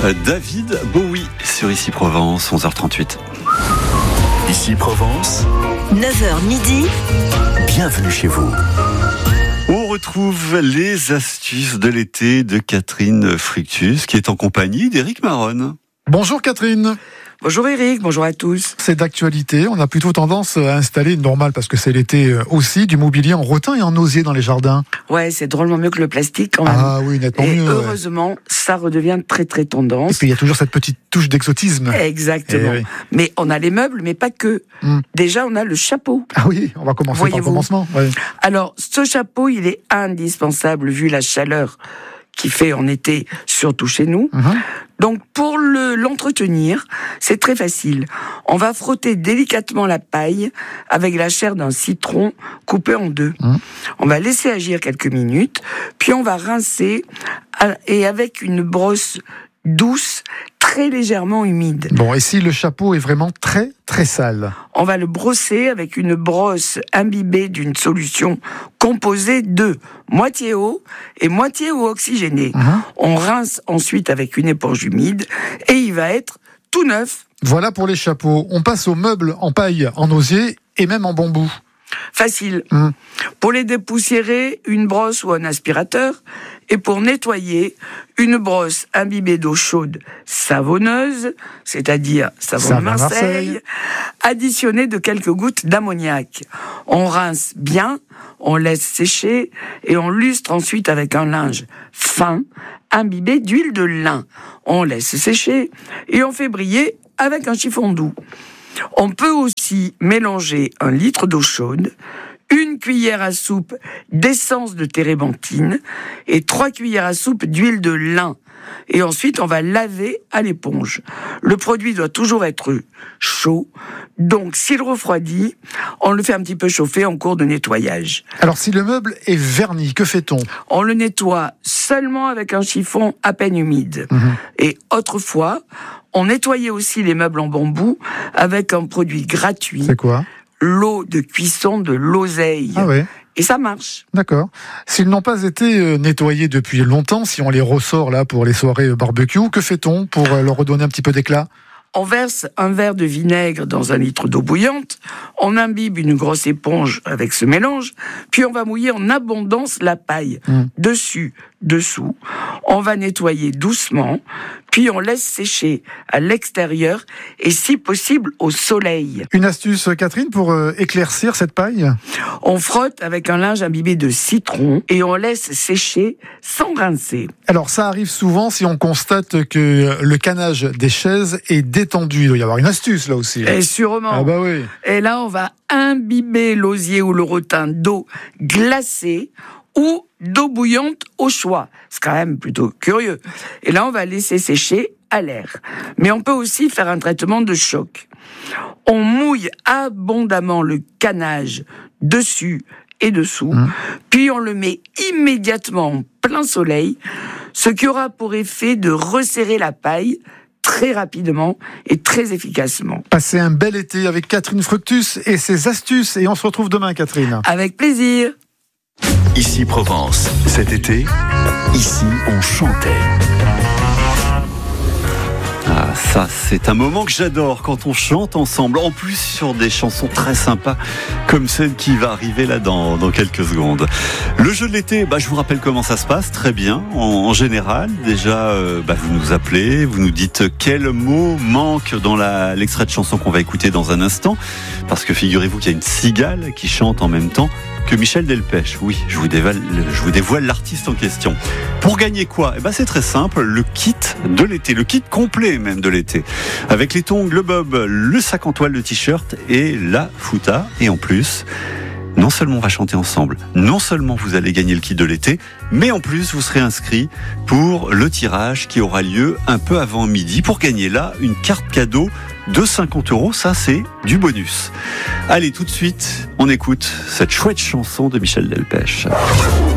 David Bowie sur Ici Provence, 11h38. Ici Provence, 9h midi. Bienvenue chez vous. On retrouve les astuces de l'été de Catherine Fructus, qui est en compagnie d'Éric Maronne. Bonjour Catherine. Bonjour Eric, bonjour à tous. C'est d'actualité, on a plutôt tendance à installer, normal parce que c'est l'été aussi, du mobilier en rotin et en osier dans les jardins. Ouais, c'est drôlement mieux que le plastique quand même. Ah oui, nettement et mieux. heureusement, ça redevient très très Et tendance. puis il y a toujours cette petite touche d'exotisme. Exactement. Eh oui. Mais on a les meubles, mais pas que. Déjà, on a le chapeau. Ah oui, on va commencer par le Voyez-vous. commencement. Ouais. Alors, ce chapeau, il est indispensable vu la chaleur qu'il fait en été, surtout chez nous. Donc, pour l'entretenir, c'est très facile. On va frotter délicatement la paille avec la chair d'un citron coupé en deux. On va laisser agir quelques minutes, puis on va rincer et avec une brosse douce, très légèrement humide. Bon, et si le chapeau est vraiment très très sale? On va le brosser avec une brosse imbibée d'une solution composée de moitié eau et moitié eau oxygénée. On rince ensuite avec une éponge humide et il va être tout neuf. Voilà pour les chapeaux. On passe aux meubles en paille, en osier et même en bambou. Facile. Pour les dépoussiérer, une brosse ou un aspirateur. Et pour nettoyer, une brosse imbibée d'eau chaude savonneuse, c'est-à-dire savon de Marseille, additionnée de quelques gouttes d'ammoniac. On rince bien, on laisse sécher et on lustre ensuite avec un linge fin, imbibé d'huile de lin. On laisse sécher et on fait briller avec un chiffon doux. On peut aussi mélanger 1 litre d'eau chaude, 1 cuillère à soupe d'essence de térébenthine et 3 cuillères à soupe d'huile de lin. Et ensuite, on va laver à l'éponge. Le produit doit toujours être chaud. Donc, s'il refroidit, on le fait un petit peu chauffer en cours de nettoyage. Alors si le meuble est verni, que fait-on? On le nettoie seulement avec un chiffon à peine humide. Et autrefois, on nettoyait aussi les meubles en bambou avec un produit gratuit. C'est quoi? L'eau de cuisson de l'oseille. Ah ouais. Et ça marche. D'accord. S'ils n'ont pas été nettoyés depuis longtemps, si on les ressort là pour les soirées barbecue, que fait-on pour leur redonner un petit peu d'éclat? On verse un verre de vinaigre dans 1 litre d'eau bouillante, on imbibe une grosse éponge avec ce mélange, puis on va mouiller en abondance la paille, dessus, dessous. On va nettoyer doucement, puis on laisse sécher à l'extérieur et si possible au soleil. Une astuce, Catherine, pour éclaircir cette paille? On frotte avec un linge imbibé de citron et on laisse sécher sans rincer. Alors ça arrive souvent si on constate que le canage des chaises est détendu. Il doit y avoir une astuce là aussi. Et sûrement. Ah bah oui. Et là, on va imbiber l'osier ou le rotin d'eau glacée ou d'eau bouillante au choix. C'est quand même plutôt curieux. Et là, on va laisser sécher à l'air. Mais on peut aussi faire un traitement de choc. On mouille abondamment le canage dessus et dessous, puis on le met immédiatement en plein soleil, ce qui aura pour effet de resserrer la paille très rapidement et très efficacement. Passez un bel été avec Catherine Fructus et ses astuces. Et on se retrouve demain, Catherine. Avec plaisir. Ici Provence, cet été, ici on chantait. Ah, ça, c'est un moment que j'adore quand on chante ensemble. En plus, sur des chansons très sympas, comme celle qui va arriver là dans quelques secondes. Le jeu de l'été, je vous rappelle comment ça se passe. Très bien. En général, déjà, vous nous appelez, vous nous dites quel mot manque dans l'extrait de chanson qu'on va écouter dans un instant. Parce que figurez-vous qu'il y a une cigale qui chante en même temps que Michel Delpech. Oui, je vous dévoile l'artiste en question. Pour gagner quoi? C'est très simple, le kit de l'été, le kit complet même de l'été. Avec les tongs, le bob, le sac en toile, le t-shirt et la fouta. Et en plus, non seulement on va chanter ensemble, non seulement vous allez gagner le kit de l'été, mais en plus vous serez inscrit pour le tirage qui aura lieu un peu avant midi pour gagner là une carte cadeau de 50 €. Ça, c'est du bonus. Allez, tout de suite, on écoute cette chouette chanson de Michel Delpech.